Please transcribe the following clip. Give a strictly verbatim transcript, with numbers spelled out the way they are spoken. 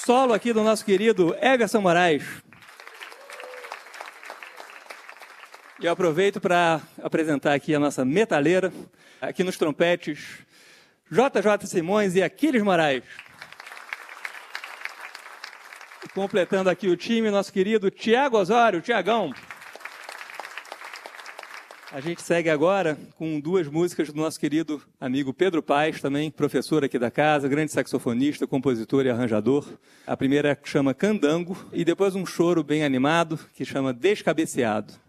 solo aqui do nosso querido Everson Moraes. E eu aproveito para apresentar aqui a nossa metaleira, aqui nos trompetes, J J Simões e Aquiles Moraes. E completando aqui o time, nosso querido Tiago Osório, Tiagão. A gente segue agora com duas músicas do nosso querido amigo Pedro Paes, também professor aqui da casa, grande saxofonista, compositor e arranjador. A primeira chama Candango e depois um choro bem animado que chama Descabeceado.